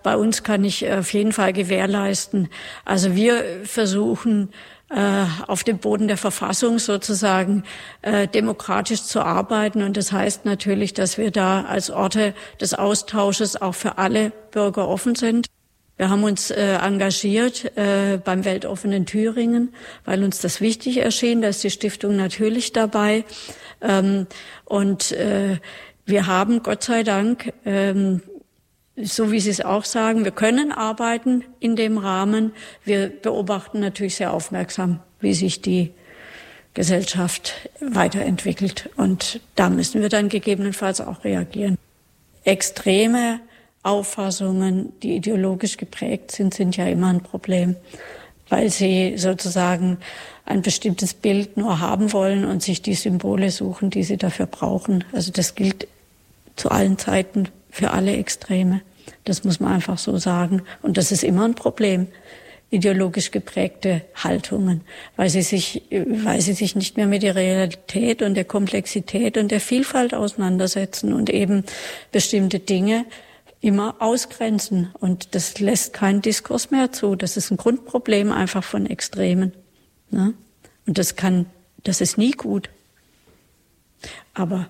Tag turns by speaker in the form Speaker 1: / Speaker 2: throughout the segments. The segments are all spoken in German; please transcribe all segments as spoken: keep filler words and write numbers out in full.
Speaker 1: bei uns kann ich auf jeden Fall gewährleisten. Also wir versuchen äh, auf dem Boden der Verfassung sozusagen äh, demokratisch zu arbeiten. Und das heißt natürlich, dass wir da als Orte des Austausches auch für alle Bürger offen sind. Wir haben uns äh, engagiert äh, beim Weltoffenen Thüringen, weil uns das wichtig erschien. Da ist die Stiftung natürlich dabei. Ähm, und äh, wir haben, Gott sei Dank, ähm, so wie Sie es auch sagen, wir können arbeiten in dem Rahmen. Wir beobachten natürlich sehr aufmerksam, wie sich die Gesellschaft weiterentwickelt. Und da müssen wir dann gegebenenfalls auch reagieren. Extreme Auffassungen, die ideologisch geprägt sind, sind ja immer ein Problem, weil sie sozusagen ein bestimmtes Bild nur haben wollen und sich die Symbole suchen, die sie dafür brauchen. Also das gilt zu allen Zeiten für alle Extreme. Das muss man einfach so sagen. Und das ist immer ein Problem, ideologisch geprägte Haltungen, weil sie sich, weil sie sich nicht mehr mit der Realität und der Komplexität und der Vielfalt auseinandersetzen und eben bestimmte Dinge immer ausgrenzen. Und das lässt keinen Diskurs mehr zu. Das ist ein Grundproblem einfach von Extremen. Ne? Und das kann, das ist nie gut. Aber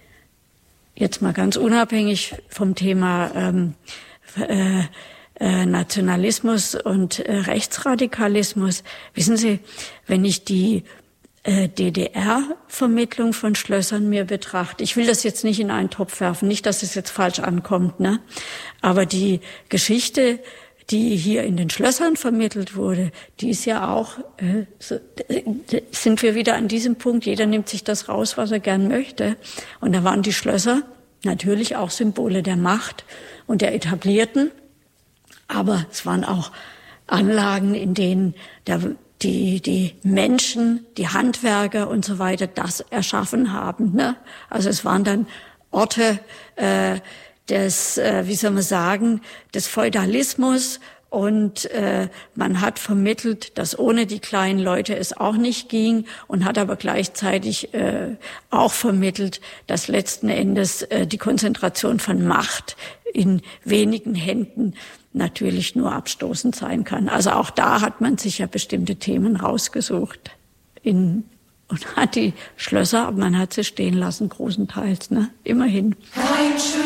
Speaker 1: jetzt mal ganz unabhängig vom Thema ähm, äh, äh, Nationalismus und äh, Rechtsradikalismus. Wissen Sie, wenn ich die D D R-Vermittlung von Schlössern mir betrachte. Ich will das jetzt nicht in einen Topf werfen, nicht, dass es jetzt falsch ankommt, ne? Aber die Geschichte, die hier in den Schlössern vermittelt wurde, die ist ja auch, äh, so, sind wir wieder an diesem Punkt, jeder nimmt sich das raus, was er gern möchte. Und da waren die Schlösser natürlich auch Symbole der Macht und der Etablierten, aber es waren auch Anlagen, in denen der die die Menschen, die Handwerker und so weiter das erschaffen haben. Ne? Also es waren dann Orte äh, des, äh, wie soll man sagen, des Feudalismus und äh, man hat vermittelt, dass ohne die kleinen Leute es auch nicht ging und hat aber gleichzeitig äh, auch vermittelt, dass letzten Endes äh, die Konzentration von Macht in wenigen Händen natürlich nur abstoßend sein kann. Also auch da hat man sich ja bestimmte Themen rausgesucht in, und hat die Schlösser, aber man hat sie stehen lassen, großenteils, ne? Immerhin.